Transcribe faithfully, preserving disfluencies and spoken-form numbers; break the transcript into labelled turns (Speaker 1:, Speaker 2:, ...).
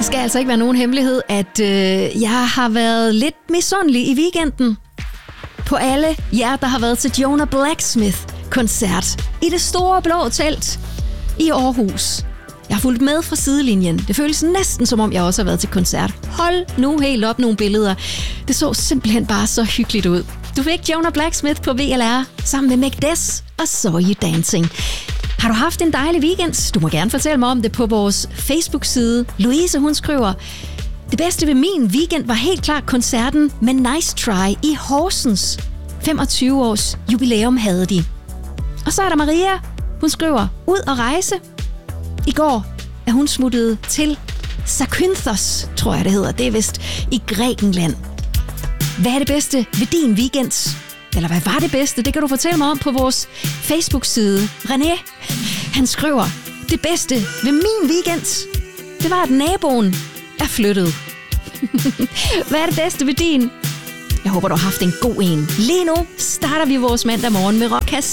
Speaker 1: Det skal altså ikke være nogen hemmelighed, at øh, jeg har været lidt misundelig i weekenden på alle jer, der har været til Jonah Blacksmith-koncert i det store blå telt i Aarhus. Jeg har fulgt med fra sidelinjen. Det føles næsten som om, jeg også har været til koncert. Hold nu helt op nogle billeder. Det så simpelthen bare så hyggeligt ud. Du fik Jonah Blacksmith på V L R sammen med Magdes og Saw You Dancing. Har du haft en dejlig weekend? Du må gerne fortælle mig om det på vores Facebook-side. Louise, hun skriver: det bedste ved min weekend var helt klart koncerten med Nice Try i Horsens. femogtyve års jubilæum havde de. Og så er der Maria. Hun skriver: ud og rejse. I går er hun smuttet til Zakynthos, tror jeg det hedder. Det er vist i Grækenland. Hvad er det bedste ved din weekend? Eller hvad var det bedste? Det kan du fortælle mig om på vores Facebook-side. René, han skriver: det bedste ved min weekend, det var, at naboen er flyttet. Hvad er det bedste ved din? Jeg håber, du har haft en god en. Lige nu starter vi vores mandag morgen med Rockcast.